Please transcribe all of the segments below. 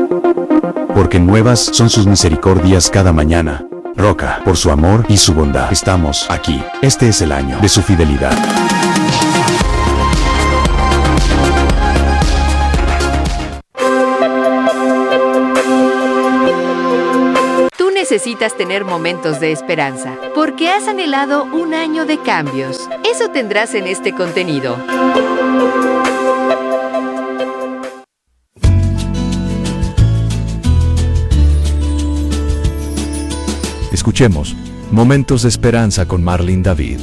Porque nuevas son sus misericordias cada mañana. Roca, por su amor y su bondad, estamos aquí. Este es el año de su fidelidad. Tú necesitas tener momentos de esperanza, porque has anhelado un año de cambios. Eso tendrás en este contenido. Escuchemos Momentos de Esperanza con Marlene David.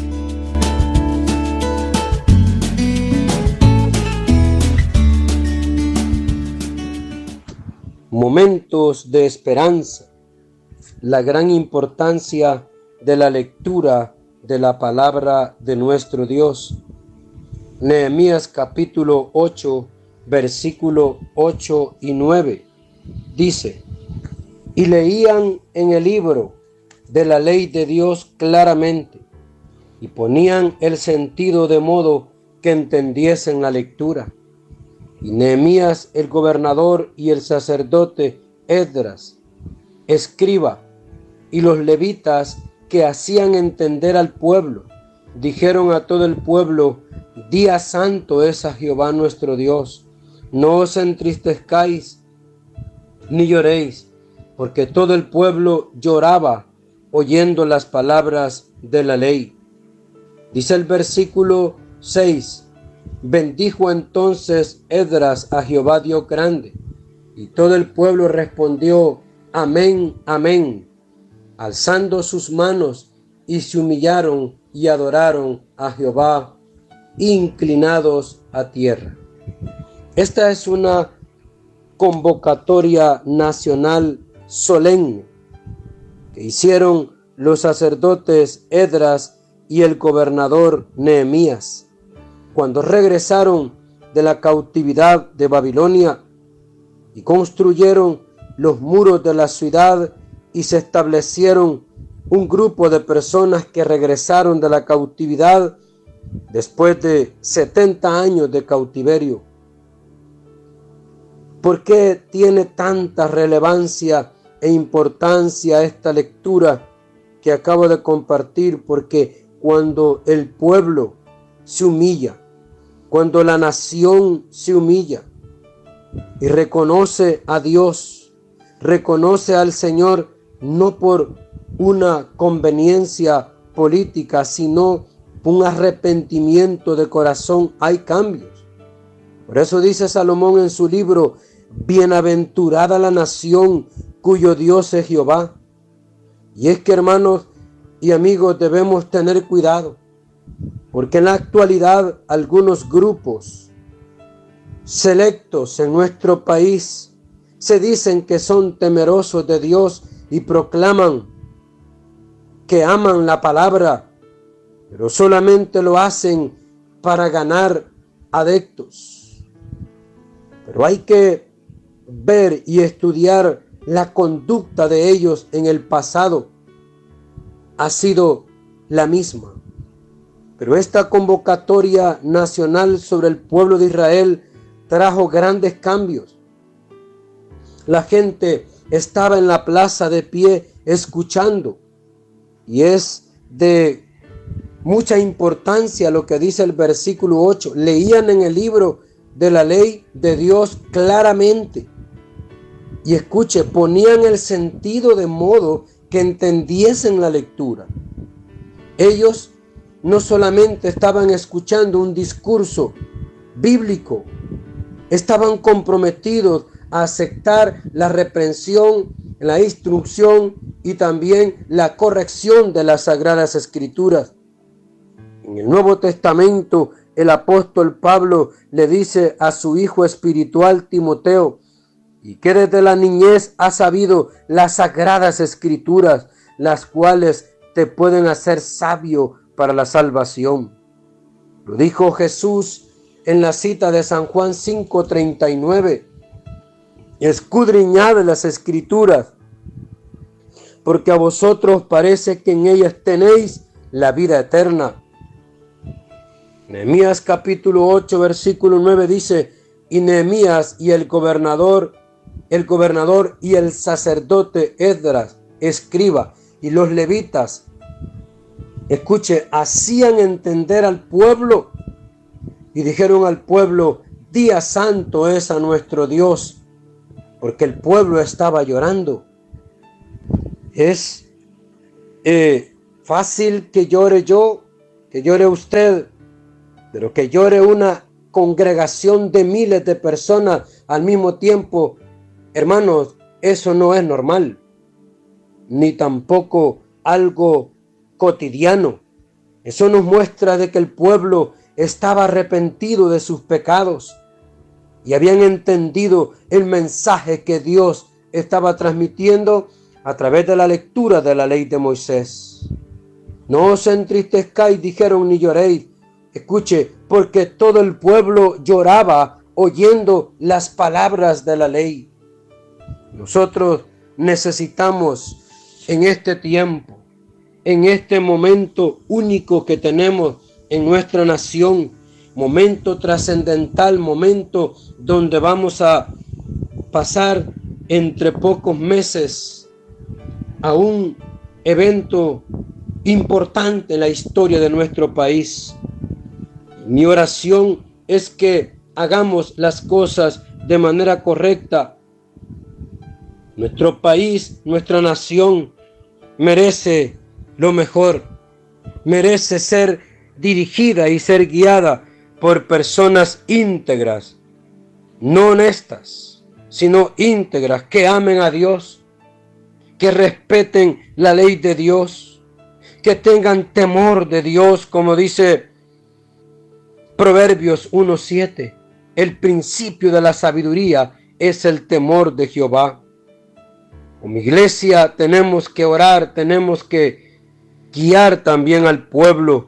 Momentos de esperanza. La gran importancia de la lectura de la palabra de nuestro Dios. Nehemías capítulo 8, versículo 8 y 9. Dice: y leían en el libro de la ley de Dios claramente, y ponían el sentido de modo que entendiesen la lectura. Y Nehemías el gobernador y el sacerdote Esdras, escriba, y los levitas que hacían entender al pueblo, dijeron a todo el pueblo: día santo es a Jehová nuestro Dios, no os entristezcáis ni lloréis, porque todo el pueblo lloraba oyendo las palabras de la ley. Dice el versículo 6: bendijo entonces Esdras a Jehová Dios grande, y todo el pueblo respondió: amén, amén, alzando sus manos, y se humillaron y adoraron a Jehová, inclinados a tierra. Esta es una convocatoria nacional solemne que hicieron los sacerdotes Esdras y el gobernador Nehemías cuando regresaron de la cautividad de Babilonia y construyeron los muros de la ciudad, y se establecieron un grupo de personas que regresaron de la cautividad después de 70 años de cautiverio. ¿Por qué tiene tanta relevancia e importancia esta lectura que acabo de compartir? Porque cuando el pueblo se humilla, cuando la nación se humilla y reconoce a Dios, reconoce al Señor, no por una conveniencia política, sino un arrepentimiento de corazón, hay cambios. Por eso dice Salomón en su libro: bienaventurada la nación cuyo Dios es Jehová. Y es que, hermanos y amigos, debemos tener cuidado, porque en la actualidad algunos grupos selectos en nuestro país se dicen que son temerosos de Dios y proclaman que aman la palabra, pero solamente lo hacen para ganar adeptos. Pero hay que ver y estudiar la conducta de ellos en el pasado. Ha sido la misma. Pero esta convocatoria nacional sobre el pueblo de Israel trajo grandes cambios. La gente estaba en la plaza de pie escuchando, y es de mucha importancia lo que dice el versículo 8. Leían en el libro de la ley de Dios claramente. Y escuche, ponían el sentido de modo que entendiesen la lectura. Ellos no solamente estaban escuchando un discurso bíblico, estaban comprometidos a aceptar la reprensión, la instrucción y también la corrección de las Sagradas Escrituras. En el Nuevo Testamento, el apóstol Pablo le dice a su hijo espiritual Timoteo: y que desde la niñez has sabido las Sagradas Escrituras, las cuales te pueden hacer sabio para la salvación. Lo dijo Jesús en la cita de San Juan 5:39. Escudriñad las Escrituras, porque a vosotros parece que en ellas tenéis la vida eterna. Nehemías capítulo 8 versículo 9 dice: y Nehemías y el gobernador el gobernador y el sacerdote Esdras, escriba, y los levitas, escuche, hacían entender al pueblo y dijeron al pueblo: día santo es a nuestro Dios, porque el pueblo estaba llorando. Es fácil que llore yo, que llore usted, pero que llore una congregación de miles de personas al mismo tiempo, hermanos, eso no es normal, ni tampoco algo cotidiano. Eso nos muestra de que el pueblo estaba arrepentido de sus pecados y habían entendido el mensaje que Dios estaba transmitiendo a través de la lectura de la ley de Moisés. No os entristezcáis, dijeron, ni lloréis. Escuche, porque todo el pueblo lloraba oyendo las palabras de la ley. Nosotros necesitamos en este tiempo, en este momento único que tenemos en nuestra nación, momento trascendental, momento donde vamos a pasar entre pocos meses a un evento importante en la historia de nuestro país. Mi oración es que hagamos las cosas de manera correcta. Nuestro país, nuestra nación merece lo mejor, merece ser dirigida y ser guiada por personas íntegras, no honestas, sino íntegras, que amen a Dios, que respeten la ley de Dios, que tengan temor de Dios, como dice Proverbios 1:7. El principio de la sabiduría es el temor de Jehová. Como iglesia tenemos que orar, tenemos que guiar también al pueblo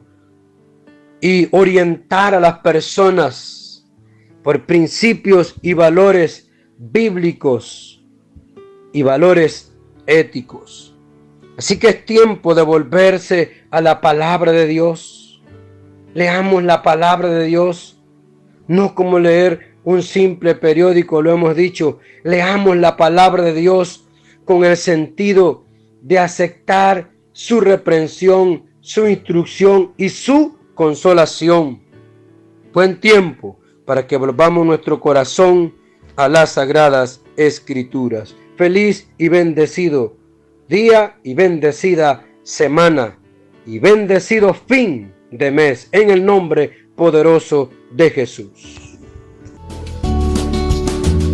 y orientar a las personas por principios y valores bíblicos y valores éticos. Así que es tiempo de volverse a la palabra de Dios. Leamos la palabra de Dios, no como leer un simple periódico, lo hemos dicho. Leamos la palabra de Dios con el sentido de aceptar su reprensión, su instrucción y su consolación. Buen tiempo para que volvamos nuestro corazón a las sagradas escrituras. Feliz y bendecido día y bendecida semana y bendecido fin de mes en el nombre poderoso de Jesús.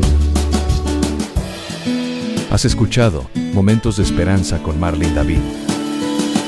Has escuchado Momentos de Esperanza con Marlene David.